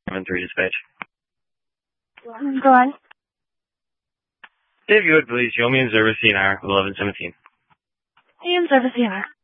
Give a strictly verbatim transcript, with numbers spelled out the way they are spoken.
Seven three dispatch. Go on. If you would please show me in service C N R eleven seventeen. In service C N R.